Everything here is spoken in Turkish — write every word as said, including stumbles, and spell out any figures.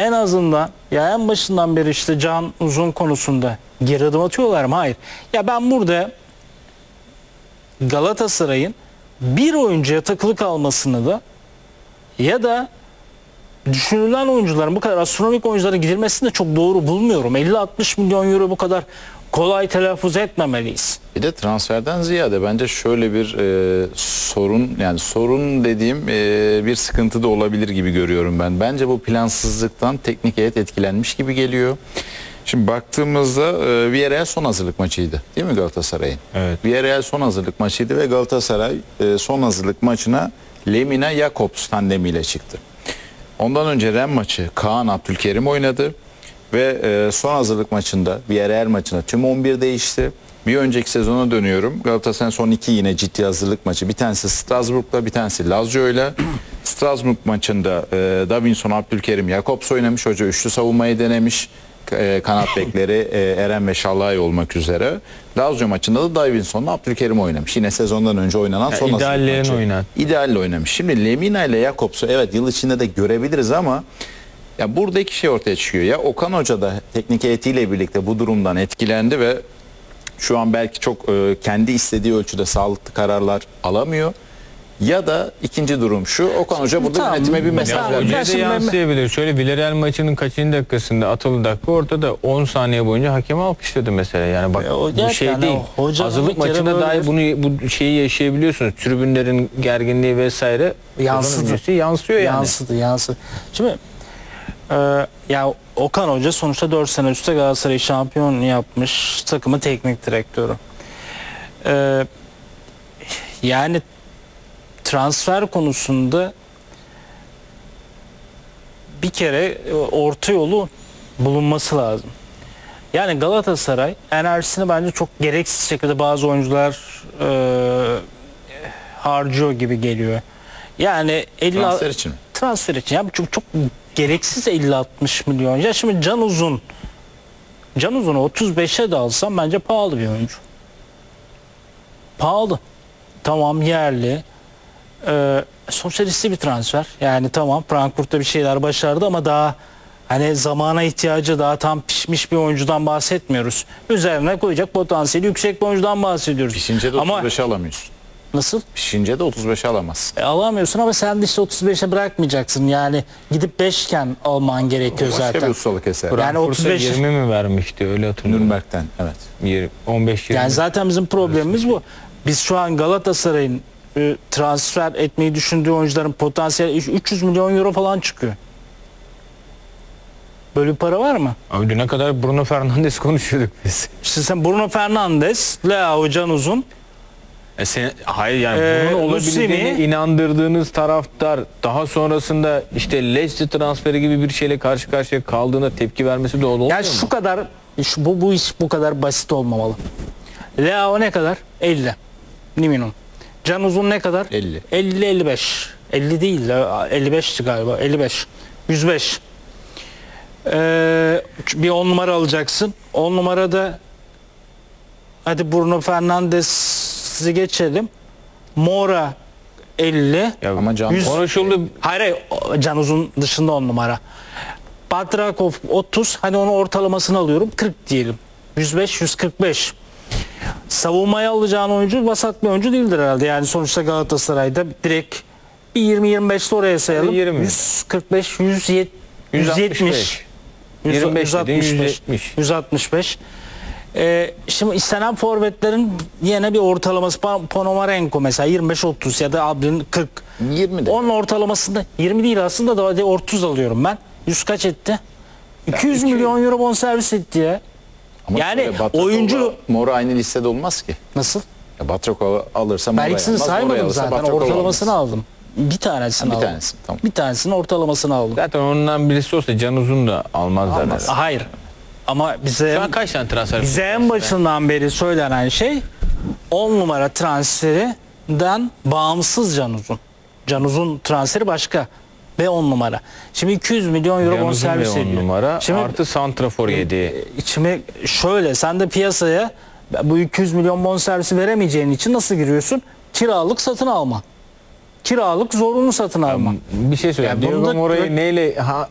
en azından ya en başından beri işte Can Uzun konusunda geri adım atıyorlar mı? Hayır. Ya ben burada Galatasaray'ın bir oyuncuya takılı kalmasını da ya da düşünülen oyuncuların bu kadar astronomik oyunculara gidilmesini de çok doğru bulmuyorum. elli altmış milyon euro bu kadar kolay telaffuz etmemeliyiz. Bir de transferden ziyade bence şöyle bir e, sorun, yani sorun dediğim e, bir sıkıntı da olabilir gibi görüyorum ben. Bence bu plansızlıktan teknik heyet etkilenmiş gibi geliyor. Şimdi baktığımızda e, Villarreal son hazırlık maçıydı değil mi Galatasaray'ın? Evet. Villarreal son hazırlık maçıydı ve Galatasaray e, son hazırlık maçına Lemina Jakobs tandemiyle çıktı. Ondan önce Ren maçı Kaan Abdülkerim oynadı ve e, son hazırlık maçında Villarreal maçında tüm on bir değişti. Bir önceki sezona dönüyorum. Galatasaray'ın son iki yine ciddi hazırlık maçı. Bir tanesi Strasbourg'la, bir tanesi Lazio'yla. Strasbourg maçında e, Davinson, Abdülkerim, Jakobs oynamış. Hoca üçlü savunmayı denemiş. E, kanat bekleri e, Eren ve Şallay olmak üzere. Lazio maçında da Davinson'la Abdülkerim oynamış. Yine sezondan önce oynanan Ya son hazırlık ideallerini maçı. oynat. İdealle oynamış. Şimdi Lemina ile Jakobs'u evet yıl içinde de görebiliriz ama ya burada iki şey ortaya çıkıyor. Ya Okan Hoca da teknik heyetiyle birlikte bu durumdan etkilendi ve şu an belki çok e, kendi istediği ölçüde sağlıklı kararlar alamıyor. Ya da ikinci durum şu, Okan Hoca burada Tamam, yönetime bir mesaj mesela Ya vermiş. Ben hocaya da şimdi- yansıyabilir. Şöyle Villarreal maçının kaçıncı dakikasında atılı dakika ortada on saniye boyunca hakem alkışladı mesela. Yani bak E, o bu gerçekten şey değil. o hocanın Hazırlık bir kere maçında böyle dahi bir- bunu bu şeyi yaşayabiliyorsunuz. Tribünlerin gerginliği vesaire Yansıdı. sezon öncesi yansıyor yani. Yansıdı, yansıdı. Şimdi e, ya Okan Hoca sonuçta dört sene üstte Galatasaray'ı şampiyon yapmış takımı teknik direktörü. E, yani transfer konusunda bir kere e, orta yolu bulunması lazım. Yani Galatasaray enerjisini bence çok gereksiz şekilde bazı oyuncular e, harcıyor gibi geliyor. Yani elli Transfer için mi? transfer için ya çok çok gereksiz elli altmış milyon. Ya şimdi Can Uzun Can Uzun'u otuz beşe de alsam bence pahalı bir oyuncu. Pahalı. Tamam yerli. Ee, sonuçta riskli bir transfer. Yani tamam Frankfurt'ta bir şeyler başardı ama daha hani zamana ihtiyacı daha tam pişmiş bir oyuncudan bahsetmiyoruz. Üzerine koyacak potansiyeli yüksek bir oyuncudan bahsediyoruz. Pişince de ama otuz beşe alamıyorsun. nasıl? Pişince de otuz beşe alamazsın. E, alamıyorsun ama sen de işte otuz beşe bırakmayacaksın. Yani gidip beş iken alman gerekiyor Başka zaten. bir ustalık eseri. Yani Yani otuz beş yirmi mi vermişti öyle hatırlıyorum. Nürnberg'den evet. Yirmi, on beş yirmi. Yani zaten bizim problemimiz bu. Biz şu an Galatasaray'ın e, transfer etmeyi düşündüğü oyuncuların potansiyeli üç yüz milyon euro falan çıkıyor. Böyle bir para var mı? Abi düne kadar Bruno Fernandes konuşuyorduk biz. İşte sen Bruno Fernandes, Leao, Can Uzun, E sen, hayır yani Ee, bunun olabildiğine Lusimi- inandırdığınız taraftar daha sonrasında işte Leicester transferi gibi bir şeyle karşı karşıya kaldığında tepki vermesi doğal olmuyor yani mu? şu kadar şu, bu, bu iş bu kadar basit olmamalı. Leao ne kadar? elli minimum. Can Uzun ne kadar? elli. elli elli beş. elli değil de elli beşti galiba. elli beş. yüz beş. Ee, bir on numara alacaksın. on numarada hadi Bruno Fernandes'i geçelim. Mora elli. Ya, Ama Can yüz- konuşuldu. Hayır, hayır o- Can Uzun dışında on numara. Patrakov otuz. Hani onu ortalamasını alıyorum. kırk diyelim. yüz beş yüz kırk beş. Savunmaya alacağın oyuncu vasat bir oyuncu değildir herhalde. Yani sonuçta Galatasaray'da direkt bir yirmi yirmi beşte oraya sayalım. yirmi. yüz kırk beş yüz yetmiş yüz altmış beş. yirmi beş dedin, yüz yetmiş. yüz altmış beş. Ee, şimdi istenen forvetlerin yine bir ortalaması Pa- Ponomarenko mesela yirmi beş otuz ya da Abdül'ün kırk. yirmi de. Onun ortalamasında yirmi değil aslında da hadi otuz alıyorum ben. yüz kaç etti? iki yüz iki- milyon euro bonservis etti ya. Ama yani şöyle Batrakov'la oyuncu- Mora aynı listede olmaz ki. Nasıl? Ya Batrakov alırsa Mora Ben ikisini almaz, Mora'yı saymadım alırsa zaten. Batrakov Ortalamasını almaz. aldım. Bir tanesini Ha, bir aldım. tanesi, tamam. Bir tanesinin ortalamasını aldım. Zaten ondan birisi olsa Can Uzun da almazlar. Almaz. herhalde. Hayır. Ama bize Şu an kaç tane transfer? bize en başından beri söylenen şey on numara transferinden bağımsız Can Uzun. Can Uzun transferi başka ve on numara. Şimdi iki yüz milyon euro Can Uzun bonservis ve on ediyor. numara Şimdi artı santrafor yedi. içime şöyle sen de piyasaya bu iki yüz milyon bonservisi veremeyeceğin için nasıl giriyorsun? Kiralık satın alma. Kiralık zorunlu satın alma. Bir şey söyleyeyim. Ya bunu Diego da- Mora'yı neyle ha,